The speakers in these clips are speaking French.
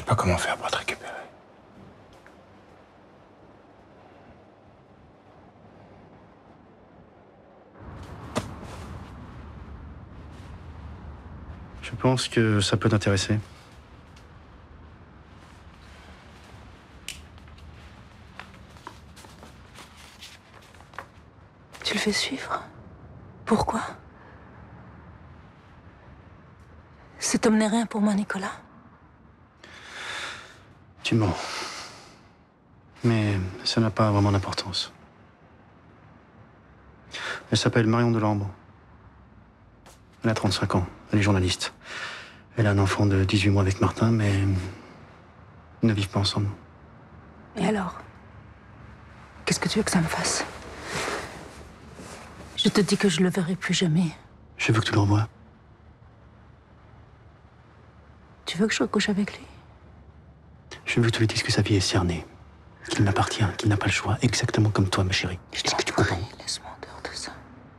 pas comment faire pour te récupérer. Je pense que ça peut t'intéresser. Tu le fais suivre? Pourquoi? Cet homme n'est rien pour moi, Nicolas. Tu mens. Mais ça n'a pas vraiment d'importance. Elle s'appelle Marion Delambre. Elle a 35 ans. Elle est journaliste. Elle a un enfant de 18 mois avec Martin, mais ils ne vivent pas ensemble. Et alors? Qu'est-ce que tu veux que ça me fasse? Je te dis que je le verrai plus jamais. Je veux que tu le revoies. Tu veux que je recouche avec lui? Je veux que tu lui dises que sa vie est cernée. Qu'il m'appartient, qu'il n'a pas le choix, exactement comme toi, ma chérie. Est-ce que tu comprends? Laisse-moi en dehors de ça.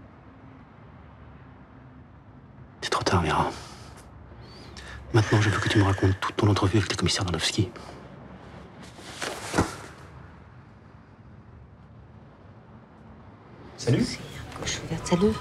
C'est trop tard, Vera. Maintenant, je veux que tu me racontes toute ton entrevue avec le commissaire Landowski. Salut. Salut.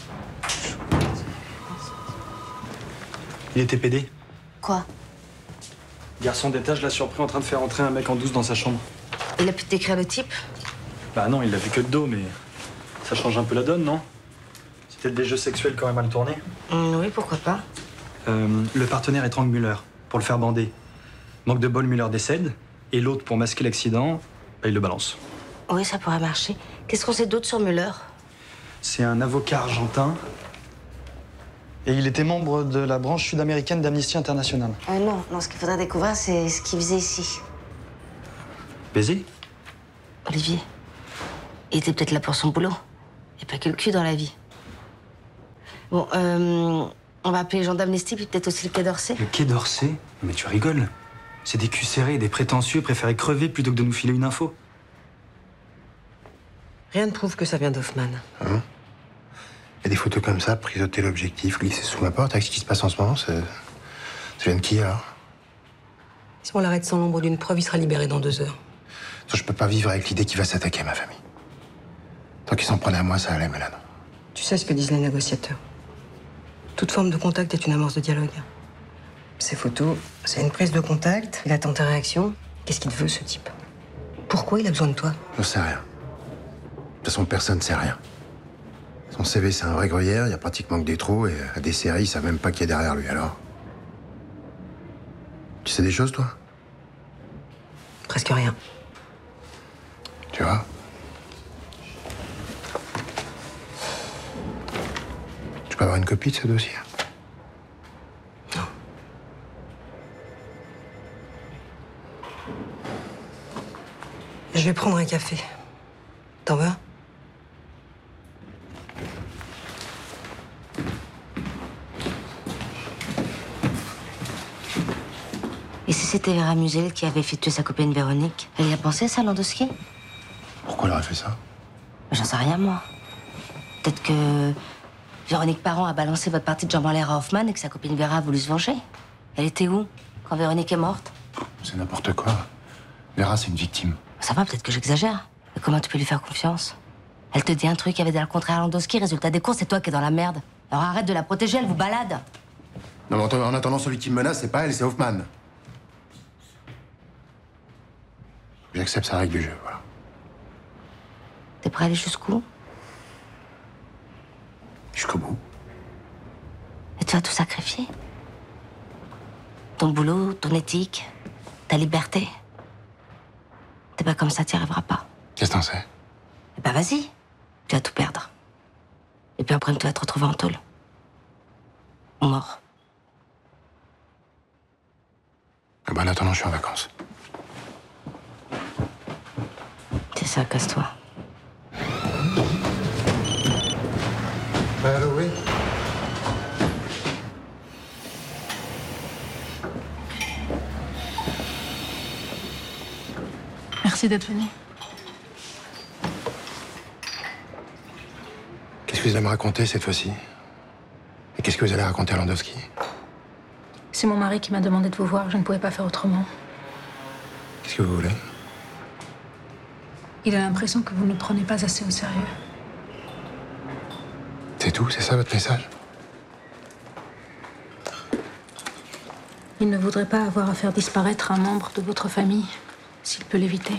Il était pédé. Quoi? Garçon d'étage l'a surpris en train de faire entrer un mec en douce dans sa chambre. Il a pu te décrire le type? Bah non, il l'a vu que de dos, mais ça change un peu la donne, non? C'est peut-être des jeux sexuels quand même mal tournés. Oui, pourquoi pas. Le partenaire étrangle Muller pour le faire bander. Manque de bol, Muller décède. Et l'autre, pour masquer l'accident, bah, il le balance. Oui, ça pourrait marcher. Qu'est-ce qu'on sait d'autre sur Muller? C'est un avocat argentin. Et il était membre de la branche sud-américaine d'Amnesty International. Non, ce qu'il faudrait découvrir, c'est ce qu'il faisait ici. Baiser? Olivier. Il était peut-être là pour son boulot. Et pas que le cul dans la vie. Bon, on va appeler les gens d'Amnesty, puis peut-être aussi le Quai d'Orsay. Le Quai d'Orsay? Mais tu rigoles. C'est des culs serrés, des prétentieux, préféraient crever plutôt que de nous filer une info. Rien ne prouve que ça vient d'Hoffman. Hein? Il y a des photos comme ça, prises au téléobjectif, glissées sous ma porte, avec ce qui se passe en ce moment, ça vient de qui, alors? Si on l'arrête sans l'ombre d'une preuve, il sera libéré dans 2 heures. Je peux pas vivre avec l'idée qu'il va s'attaquer à ma famille. Tant qu'il s'en prenait à moi, ça allait, Mélane. Tu sais ce que disent les négociateurs. Toute forme de contact est une amorce de dialogue. Ces photos, c'est une prise de contact. Il attend ta réaction. Qu'est-ce qu'il veut, ce type? Pourquoi il a besoin de toi? Je sais rien. De toute façon, personne ne sait rien. Son CV, c'est un vrai gruyère, il y a pratiquement que des trous, et à des séries, ils savent même pas qui est derrière lui, alors. Tu sais des choses, toi? Presque rien. Tu vois? Tu peux avoir une copie de ce dossier? Non. Je vais prendre un café. T'en veux? Et si c'était Vera Musel qui avait fait tuer sa copine Véronique? Elle y a pensé, ça, Landowski? Pourquoi elle aurait fait ça? J'en sais rien, moi. Peut-être que Véronique Parent a balancé votre partie de jambes en l'air à Hoffman et que sa copine Vera a voulu se venger. Elle était où quand Véronique est morte? C'est n'importe quoi. Vera, c'est une victime. Ça va, peut-être que j'exagère. Mais comment tu peux lui faire confiance? Elle te dit un truc, il y avait dans le contrat à Landowski, résultat des courses, c'est toi qui es dans la merde. Alors arrête de la protéger, elle vous balade. Non, mais en attendant, celui qui me menace, c'est pas elle, c'est Hoffman. J'accepte sa règle du jeu, voilà. T'es prêt à aller jusqu'où? Jusqu'au bout. Et tu vas tout sacrifier? Ton boulot, ton éthique, ta liberté? T'es pas comme ça, t'y arriveras pas. Qu'est-ce que t'en sais? Eh ben vas-y, tu vas tout perdre. Et puis après, tu vas te retrouver en tôle. Ou mort. Ah bah, en attendant, je suis en vacances. C'est ça, casse-toi. Allô, oui? Merci d'être venu. Qu'est-ce que vous allez me raconter cette fois-ci? Et qu'est-ce que vous allez raconter à Landowski? C'est mon mari qui m'a demandé de vous voir. Je ne pouvais pas faire autrement. Qu'est-ce que vous voulez? Il a l'impression que vous ne le prenez pas assez au sérieux. C'est tout? C'est ça votre message? Il ne voudrait pas avoir à faire disparaître un membre de votre famille, s'il peut l'éviter.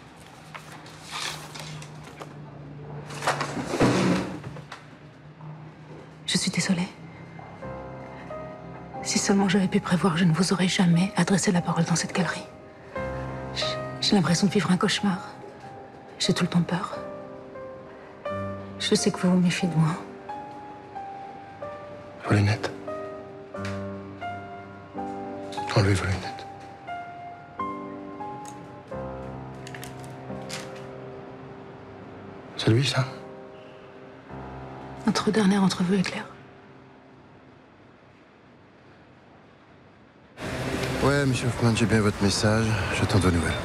Je suis désolée. Si seulement j'avais pu prévoir, je ne vous aurais jamais adressé la parole dans cette galerie. J'ai l'impression de vivre un cauchemar. J'ai tout le temps peur. Je sais que vous vous méfiez de moi. Vos lunettes. Enlevez vos lunettes. C'est lui, ça? Notre dernière entrevue est claire. Ouais, monsieur Hoffman, j'ai bien votre message. J'attends de nouvelles.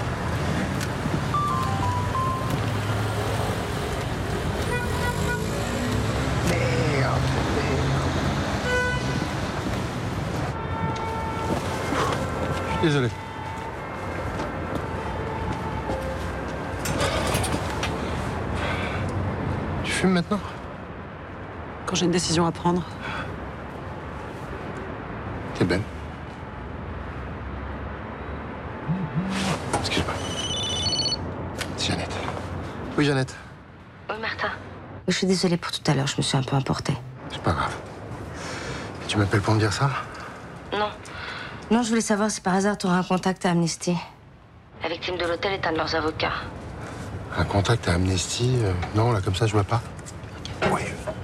Désolé. Tu fumes maintenant? Quand j'ai une décision à prendre. T'es belle. Excuse-moi. C'est Jeannette. Oui, Jeannette. Oui, Martin. Je suis désolée pour tout à l'heure, je me suis un peu emportée. C'est pas grave. Tu m'appelles pour me dire ça? Non. Non, je voulais savoir si par hasard tu aurais un contact à Amnesty. La victime de l'hôtel est un de leurs avocats. Un contact à Amnesty? Non, là, comme ça, je vois pas. Oui.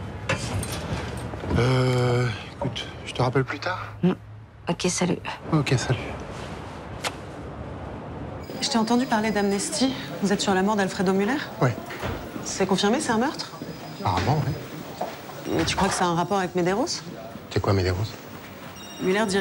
Écoute, je te rappelle plus tard? Ok, salut. Ok, salut. Je t'ai entendu parler d'Amnesty. Vous êtes sur la mort d'Alfredo Müller? Oui. C'est confirmé, c'est un meurtre? Apparemment, oui. Et tu crois que ça a un rapport avec Medeiros? C'est quoi, Medeiros? Müller